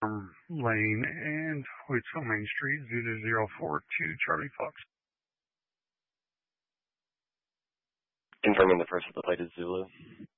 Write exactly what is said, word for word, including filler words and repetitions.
um, Lane and Wheatsville Main Street, Zulu zero four two Charlie Fox. Confirming the first of the plate is Zulu.